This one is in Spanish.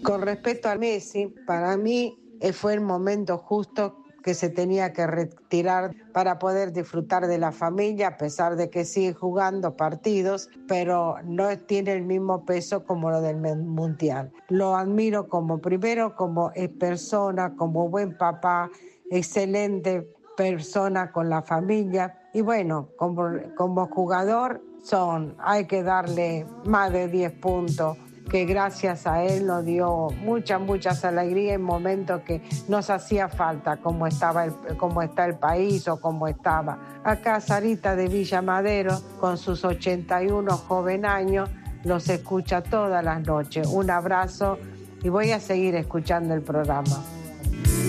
Con respecto a Messi, para mí fue el momento justo que se tenía que retirar para poder disfrutar de la familia, a pesar de que sigue jugando partidos, pero no tiene el mismo peso como lo del Mundial. Lo admiro primero como persona, como buen papá, excelente persona con la familia, y bueno, como jugador hay que darle más de 10 puntos, que gracias a él nos dio muchas alegrías en momentos que nos hacía falta, como está el país o como estaba. Acá Sarita de Villa Madero, con sus 81 joven años, los escucha todas las noches. Un abrazo y voy a seguir escuchando el programa.